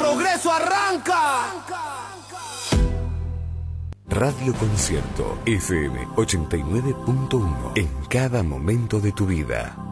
progreso arranca. Radio Concierto FM 89.1 en cada momento de tu vida.